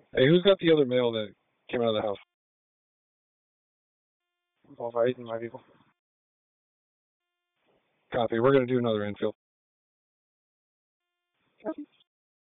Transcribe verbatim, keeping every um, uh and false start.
Hey, who's got the other mail that came out of the house? Both right and my people. Copy. We're going to do another infield. Copy.